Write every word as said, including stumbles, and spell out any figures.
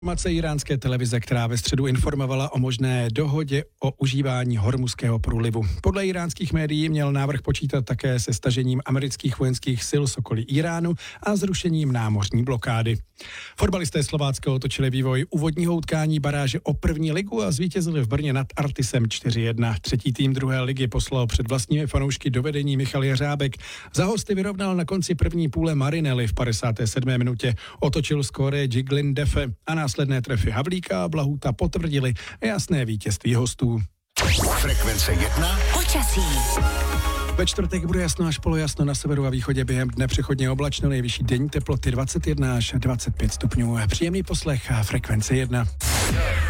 Informace iránské televize, která ve středu informovala o možné dohodě o užívání Hormuzského průlivu. Podle iránských médií měl návrh počítat také se stažením amerických vojenských sil z okolí Iránu a zrušením námořní blokády. Fotbalisté Slovácka otočili vývoj úvodního utkání baráže o první ligu a zvítězili v Brně nad Artisem čtyři jedna. Třetí tým druhé ligy poslal před vlastními fanoušky do vedení Michal Jeřábek. Za hosty vyrovnal na konci první půle Marinelli v padesáté sedmé minutě. Otočil skóre Jiglin Defe a následné trefy Havlíka a Blahuta potvrdili jasné vítězství hostů. Frekvence jedna. Počasí. Ve čtvrtek bude jasno až polojasno, na severu a východě během dne přechodně oblačno, nejvyšší denní teploty dvacet jedna až dvacet pět stupňů. Příjemný poslech a Frekvence jedna.